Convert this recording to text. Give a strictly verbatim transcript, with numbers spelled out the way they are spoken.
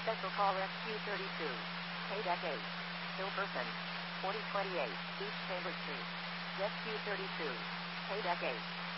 Special call S Q thirty-two. Payback eight. Bill person. forty twenty-eight. East Chamber Street. S Q thirty-two. Payback eight.